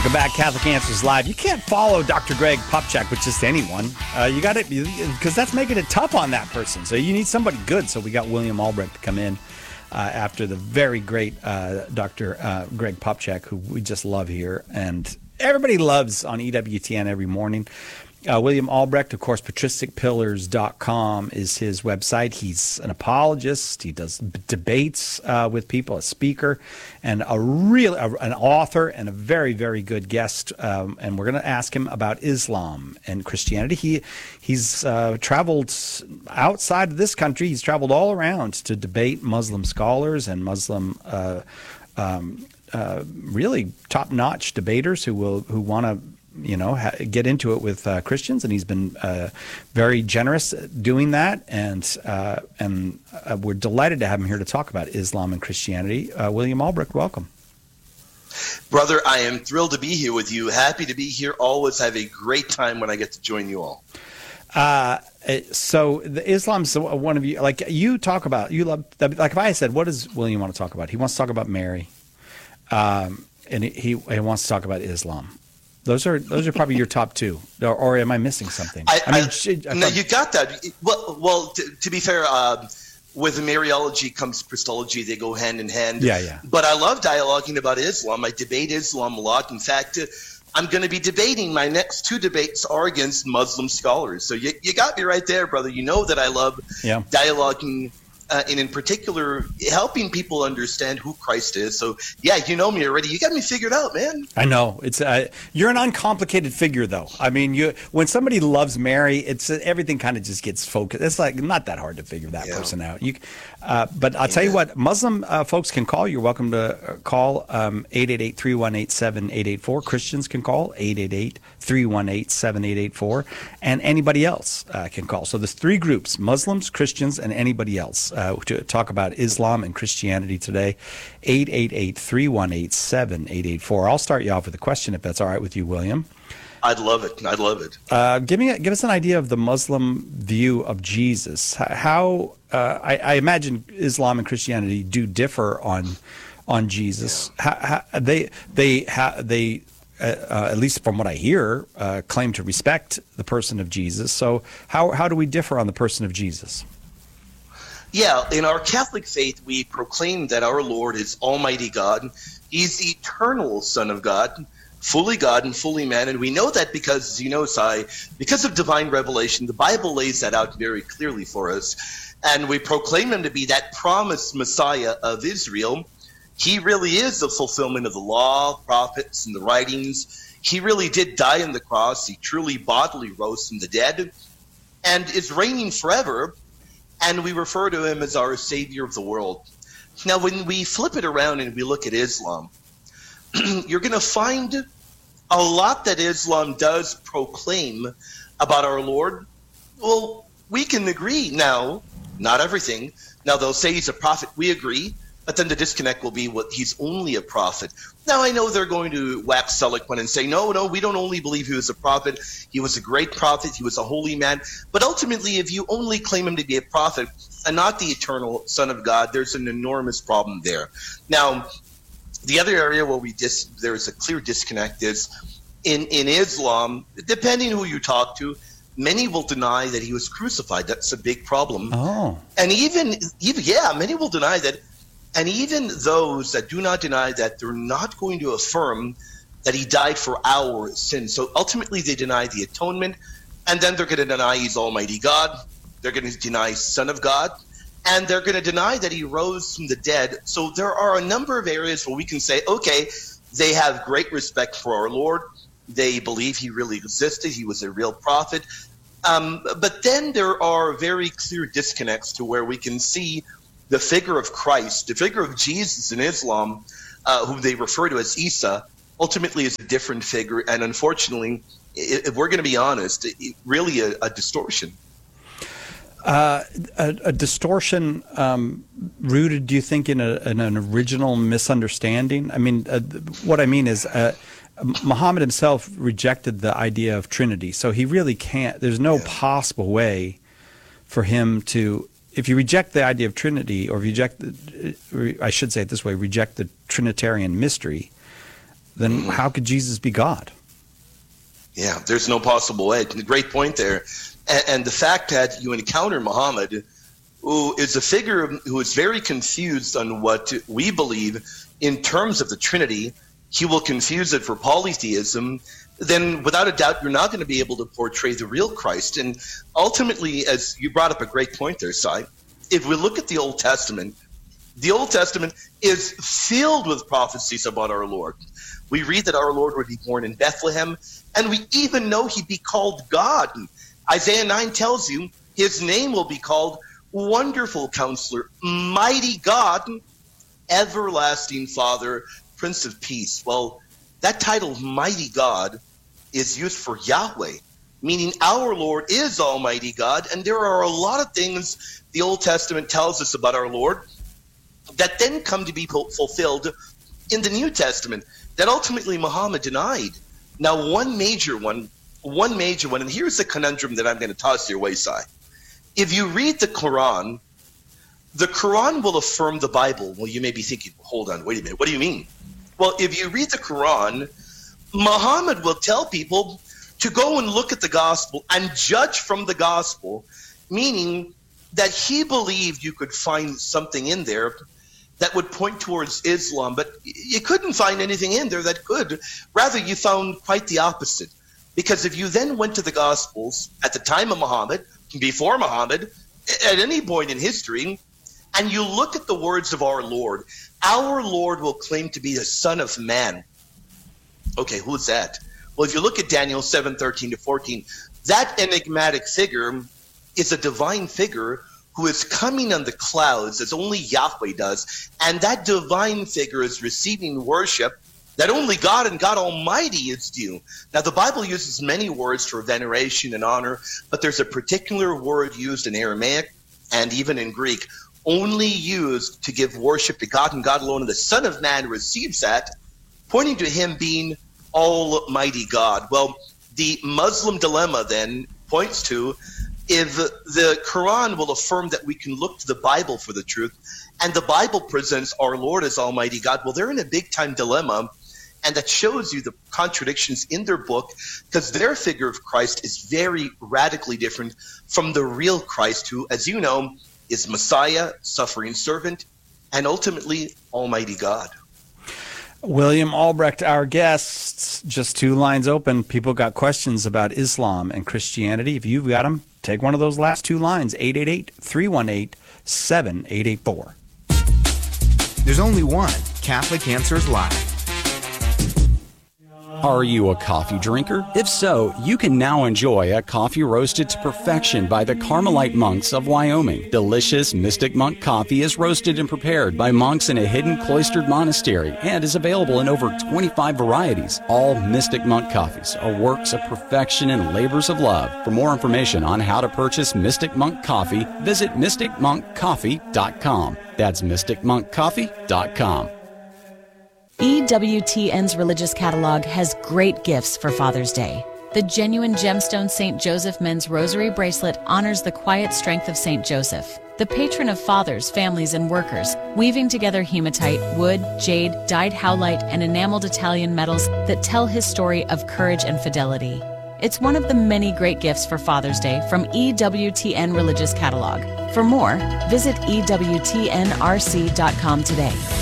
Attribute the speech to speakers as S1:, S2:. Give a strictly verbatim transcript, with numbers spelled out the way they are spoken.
S1: Welcome back, Catholic Answers Live. You can't follow Doctor Greg Popcak with just anyone. Uh, you got it, because that's making it tough on that person. So you need somebody good. So we got William Albrecht to come in uh, after the very great uh, Doctor Uh, Greg Popcak, who we just love here. And everybody loves on E W T N every morning. Uh, William Albrecht, of course, patristic pillars dot com is his website. He's an apologist. He does b- debates uh, with people, a speaker, and a real a, an author, and a very, very good guest. Um, and we're going to ask him about Islam and Christianity. He he's uh, traveled outside of this country. He's traveled all around to debate Muslim scholars and Muslim uh, um, uh, really top-notch debaters who will who want to. you know, ha- get into it with uh, Christians, and he's been uh, very generous doing that, and uh, and uh, we're delighted to have him here to talk about Islam and Christianity. Uh, William Albrecht, welcome.
S2: Brother, I am thrilled to be here with you. Happy to be here. Always have a great time when I get to join you all.
S1: Uh, so the Islam's one of you, like you talk about, you love, like if I said, what does William want to talk about? He wants to talk about Mary, um, and he, he wants to talk about Islam. Those are those are probably your top two, or, or am I missing something?
S2: I,
S1: I mean,
S2: I,
S1: she, I
S2: no,
S1: thought,
S2: you got that. Well, well to, to be fair, um, with Mariology comes Christology. They go hand in hand.
S1: Yeah, yeah.
S2: But I love dialoguing about Islam. I debate Islam a lot. In fact, uh, I'm going to be debating. My next two debates are against Muslim scholars. So you, you got me right there, brother. You know that I love
S1: yeah.
S2: dialoguing. Uh, and in particular, helping people understand who Christ is. So, yeah, you know me already. You got me figured out, man.
S1: I know. It's uh, you're an uncomplicated figure, though. I mean, you when somebody loves Mary, it's uh, everything kind of just gets focused. It's like not that hard to figure that yeah. person out. You, uh, but I'll yeah. tell you what, Muslim uh, folks can call. You're welcome to call um, eight eight eight, three one eight, seven eight eight four. Christians can call eight eight eight, three one eight, seven eight eight four, and anybody else uh, can call. So there's three groups: Muslims, Christians, and anybody else. Uh, to talk about Islam and Christianity today, eight eight eight, three one eight, seven eight eight four. I'll start you off with a question, if that's all right with you, William.
S2: I'd love it. I'd love it.
S1: Uh, give me, give us an idea of the Muslim view of Jesus. How uh, I, I imagine Islam and Christianity do differ on on Jesus. Yeah. How, how, they they how, they. Uh, uh, at least from what I hear, uh, claim to respect the person of Jesus. So how how do we differ on the person of Jesus?
S2: Yeah, in our Catholic faith, we proclaim that our Lord is Almighty God. He's the eternal Son of God, fully God and fully man. And we know that because, as you know, Sai, because of divine revelation, the Bible lays that out very clearly for us. And we proclaim him to be that promised Messiah of Israel. He really is the fulfillment of the law, prophets, and the writings. He really did die on the cross. He truly bodily rose from the dead and is reigning forever. And we refer to him as our Savior of the world. Now, when we flip it around and we look at Islam, you're going to find a lot that Islam does proclaim about our Lord. Well, we can agree now, not everything. Now, they'll say he's a prophet. We agree. But then the disconnect will be what he's only a prophet. Now, I know they're going to wax eloquent and say, no, no, we don't only believe he was a prophet. He was a great prophet. He was a holy man. But ultimately, if you only claim him to be a prophet and not the eternal Son of God, there's an enormous problem there. Now, the other area where we dis- there's a clear disconnect is in, in Islam, depending who you talk to, many will deny that he was crucified. That's a big problem.
S1: Oh.
S2: And even, even yeah, many will deny that. And even those that do not deny that, they're not going to affirm that he died for our sins. So ultimately, they deny the atonement, and then they're going to deny he's Almighty God. They're going to deny Son of God, and they're going to deny that he rose from the dead. So there are a number of areas where we can say, okay, they have great respect for our Lord. They believe he really existed. He was a real prophet. Um, but then there are very clear disconnects to where we can see the figure of Christ, the figure of Jesus in Islam, uh, who they refer to as Isa, ultimately is a different figure. And unfortunately, if we're going to be honest, it, really a, a distortion.
S1: Uh, a, a distortion um, rooted, do you think, in, a, in an original misunderstanding? I mean, uh, what I mean is uh, Muhammad himself rejected the idea of Trinity. So he really can't, there's no yeah. possible way for him to, if you reject the idea of Trinity, or if you reject, the, I should say it this way, reject the Trinitarian mystery, then how could Jesus be God?
S2: Yeah, there's no possible way. Great point there. And, and the fact that you encounter Muhammad, who is a figure who is very confused on what we believe in terms of the Trinity, he will confuse it for polytheism, then without a doubt you're not going to be able to portray the real Christ. And ultimately, as you brought up a great point there, Si, if we look at the Old Testament, the Old Testament is filled with prophecies about our Lord. We read that our Lord would be born in Bethlehem, and we even know he'd be called God. Isaiah nine tells you his name will be called Wonderful Counselor, Mighty God, Everlasting Father, Prince of Peace. Well, that title, Mighty God, is used for Yahweh, meaning our Lord is Almighty God, and there are a lot of things the Old Testament tells us about our Lord that then come to be fulfilled in the New Testament that ultimately Muhammad denied. Now, one major one, one major one, and here's the conundrum that I'm going to toss your way, Si. If you read the Quran, the Quran will affirm the Bible. Well, you may be thinking, hold on, wait a minute, what do you mean? Well, if you read the Quran, Muhammad will tell people to go and look at the gospel and judge from the gospel, meaning that he believed you could find something in there that would point towards Islam, but you couldn't find anything in there that could. Rather, you found quite the opposite. Because if you then went to the Gospels at the time of Muhammad, before Muhammad, at any point in history, and you look at the words of our Lord, our Lord will claim to be the Son of Man. Okay, who's that? Well, if you look at Daniel seven, thirteen to fourteen, that enigmatic figure is a divine figure who is coming on the clouds as only Yahweh does, and that divine figure is receiving worship that only God and God Almighty is due. Now, the Bible uses many words for veneration and honor, but there's a particular word used in Aramaic and even in Greek, only used to give worship to God and God alone, and the Son of Man receives that, pointing to him being Almighty God. Well, the Muslim dilemma then points to, if the Quran will affirm that we can look to the Bible for the truth, and the Bible presents our Lord as Almighty God, well, they're in a big-time dilemma, and that shows you the contradictions in their book, because their figure of Christ is very radically different from the real Christ, who, as you know, is Messiah, suffering servant, and ultimately Almighty God.
S1: William Albrecht, our guest. Just two lines open. People got questions about Islam and Christianity. If you've got them, take one of those last two lines, eight eight eight, three one eight, seven eight eight four.
S3: There's only one Catholic Answers Live.
S4: Are you a coffee drinker? If so, you can now enjoy a coffee roasted to perfection by the Carmelite monks of Wyoming. Delicious Mystic Monk coffee is roasted and prepared by monks in a hidden cloistered monastery and is available in over twenty-five varieties. All Mystic Monk coffees are works of perfection and labors of love. For more information on how to purchase Mystic Monk coffee, visit mystic monk coffee dot com. That's mystic monk coffee dot com.
S5: E W T N's religious catalog has great gifts for Father's Day. The genuine gemstone Saint Joseph men's rosary bracelet honors the quiet strength of Saint Joseph, the patron of fathers, families, and workers, weaving together hematite, wood, jade, dyed howlite, and enameled Italian metals that tell his story of courage and fidelity. It's one of the many great gifts for Father's Day from E W T N Religious Catalog. For more, visit E W T N R C dot com today.